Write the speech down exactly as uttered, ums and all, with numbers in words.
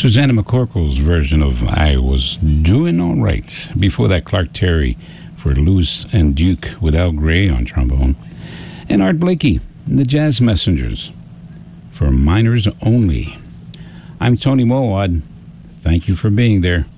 Susanna McCorkle's version of I Was Doing All Right. Before that, Clark Terry for Lewis and Duke with Al Gray on trombone. And Art Blakey, the Jazz Messengers, for Minors Only. I'm Tony Mowad. Thank you for being there.